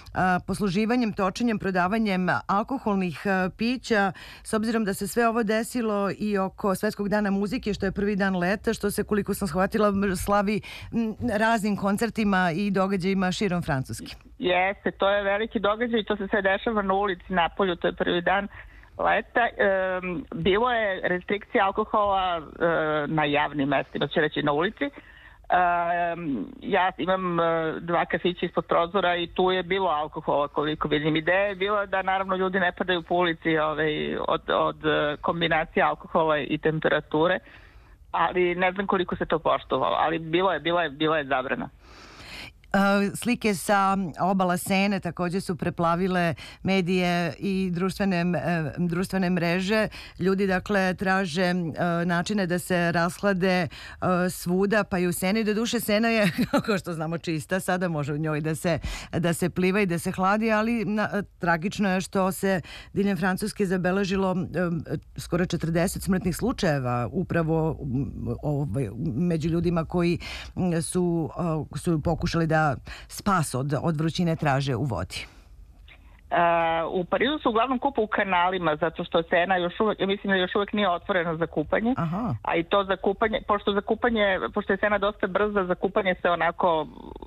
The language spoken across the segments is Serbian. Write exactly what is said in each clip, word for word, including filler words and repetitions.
posluživanjem, točenjem, prodavanjem alkoholnih pića, s obzirom da se sve ovo desilo i oko Svetskog dana muzike, što je prvi dan leta, što se, koliko sam shvatila, slavi raznim koncertima i događajima širom Francuske. Jeste, to je veliki događaj i to se sve dešava na ulici napolju, to je prvi dan leta. E, bilo je restrikcija alkohola e, na javnim mestima, će reći na ulici. E, ja imam e, dva kafića ispod prozora i tu je bilo alkohola, koliko vidim. Ideja je bila da naravno ljudi ne padaju po ulici ovaj, od, od kombinacije alkohola i temperature, ali ne znam koliko se to poštovalo, ali bilo je, bilo je, bilo je zabrana. Slike sa obala Sene također su preplavile medije i društvene, društvene mreže. Ljudi dakle traže načine da se rashlade svuda, pa i u Seni. Doduše Sena je, kao što znamo, čista, sada može u njoj da se, da se pliva i da se hladi, ali na, tragično je što se diljem Francuske zabeležilo skoro četrdeset smrtnih slučajeva upravo ovaj, među ljudima koji su, su pokušali da spas od, od vrućine traže u vodi. Uh, u Parizu su uglavnom kupa u kanalima, zato što Sena još uvek, ja mislim da još uvek nije otvorena za kupanje. Aha. A i to za kupanje, pošto za kupanje, pošto je Sena dosta brza, za kupanje se onako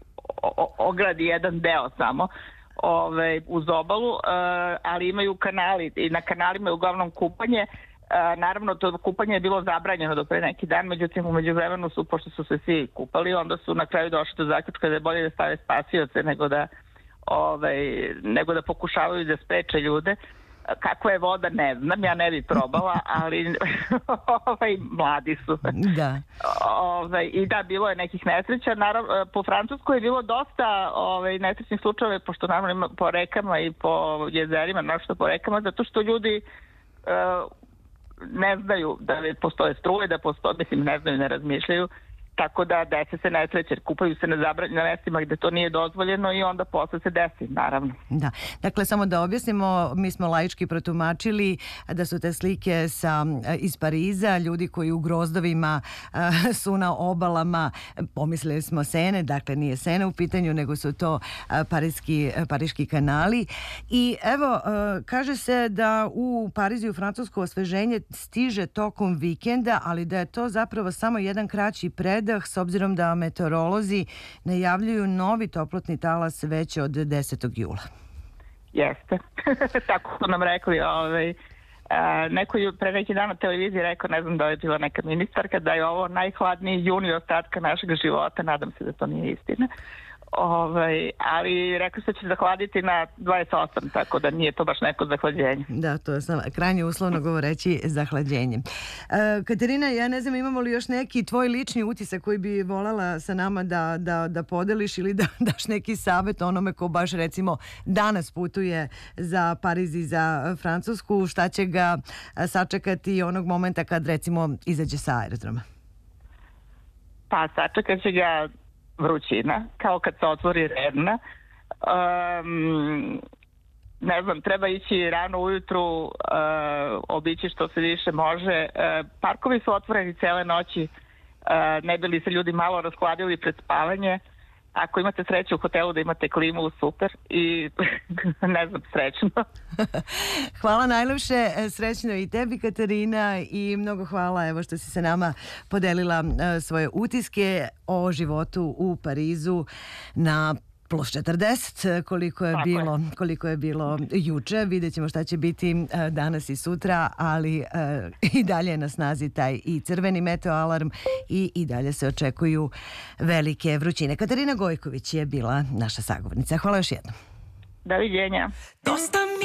o, ogradi jedan deo samo ove, uz obalu, uh, ali imaju kanali i na kanalima je uglavnom kupanje. Uh, naravno, to kupanje je bilo zabranjeno do pre neki dan, međutim, u međuvremenu su, pošto su se svi kupali, onda su na kraju došli do zaključka da je bolje da stave spasioce nego da, ovaj, nego da pokušavaju da spreče ljude. Kakva je voda, ne znam, ja ne bi probala, ali ovaj, mladi su. Da. Ovaj, I da, bilo je nekih nesreća. Naravno, po Francuskoj je bilo dosta ovaj, nesrećnih slučajeva, pošto naravno ima po rekama i po jezerima, našto po rekama, zato što ljudi uh, ne znaju da postoje struje, da postoje, mislim, ne znaju, ne razmišljaju, tako da desi se nesreće, kupaju se na, zabranj, na mestima gde to nije dozvoljeno i onda posle se desi, naravno. Da, dakle, samo da objasnimo, mi smo laički protumačili da su te slike sa, iz Pariza, ljudi koji u grozdovima su na obalama, pomislili smo Sene, dakle nije Sena u pitanju, nego su to pariški, pariški kanali. I evo, kaže se da u Parizu i u Francusku osveženje stiže tokom vikenda, ali da je to zapravo samo jedan kraći predah, s obzirom da meteorolozi najavljuju novi toplotni talas već od desetog jula. Jeste. Tako su nam rekli. Ovaj, a, neko je pre neki dan na televiziji rekao, ne znam da je bila neka ministarka, da je ovo najhladniji juni ostatka našeg života. Nadam se da to nije istina. Ovaj, ali rekao se će zahladiti na dvadeset osam, tako da nije to baš neko zahlađenje. Da, to je samo krajnje uslovno govoreći zahlađenje. E, Katarina, ja ne znam, imamo li još neki tvoj lični utisak koji bi voljela sa nama da, da, da podeliš ili da daš neki savjet onome ko baš recimo danas putuje za Pariz i za Francusku, šta će ga sačekati onog momenta kad recimo izađe sa aerodroma? Pa sačekat će ga vrućina, kao kad se otvori Redna. Um, ne znam, treba ići rano ujutru, uh, obići što se više može. Uh, parkovi su otvoreni cele noći, uh, ne bi li se ljudi malo raskladili pred spavanje. Ako imate sreću u hotelu da imate klimu, super, i ne znam, srećno. Hvala najlepše, srećno i tebi, Katarina, i mnogo hvala evo što si se nama podelila svoje utiske o životu u Parizu na plus četrdeset, koliko je, bilo, koliko je bilo juče. Vidjet ćemo šta će biti danas i sutra, ali i dalje je na snazi taj i crveni meteo alarm i i dalje se očekuju velike vrućine. Katarina Gojković je bila naša sagovornica. Hvala još jednom. Doviđenja.